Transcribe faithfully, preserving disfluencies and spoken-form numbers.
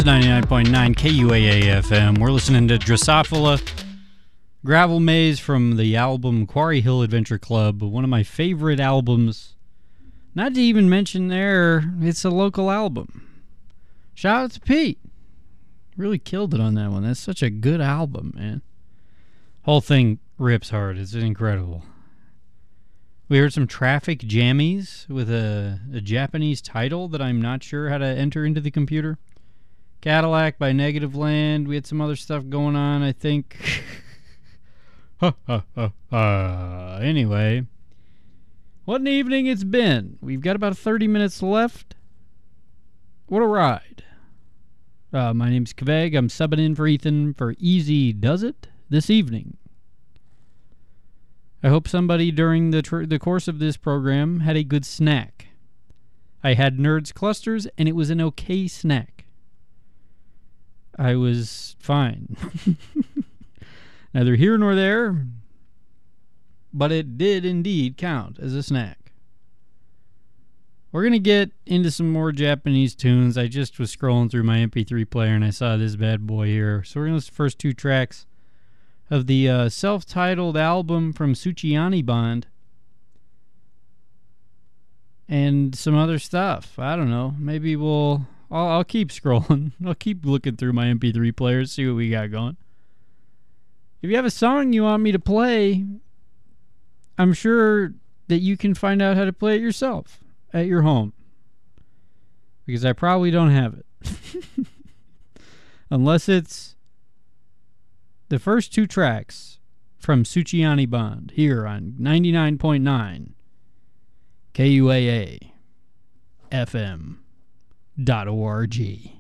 is ninety-nine point nine K U A A F M. We're listening to Drosophila Gravel Maze from the album Quarry Hill Adventure Club, one of my favorite albums. Not to even mention there, it's a local album. Shout out to Pete. Really killed it on that one. That's such a good album, man. Whole thing rips hard. It's incredible. We heard some Traffic Jammies with a, a Japanese title that I'm not sure how to enter into the computer. Cadillac by Negative Land. We had some other stuff going on, I think. ha, ha, ha, ha. Anyway, what an evening it's been. We've got about thirty minutes left. What a ride. Uh, my name's Kveg. I'm subbing in for Ethan for Easy Does It this evening. I hope somebody during the tr- the course of this program had a good snack. I had Nerds Clusters, and it was an okay snack. I was fine. Neither here nor there, but it did indeed count as a snack. We're going to get into some more Japanese tunes. I just was scrolling through my M P three player, and I saw this bad boy here. So we're going to listen to the first two tracks of the uh, self-titled album from Tsuchiyani Bond and some other stuff. I don't know. Maybe we'll... I'll, I'll keep scrolling. I'll keep looking through my M P three players, see what we got going. If you have a song you want me to play, I'm sure that you can find out how to play it yourself at your home. Because I probably don't have it. Unless it's the first two tracks from Tsuchiyani Bond here on ninety-nine point nine K U A A F M dot O R G.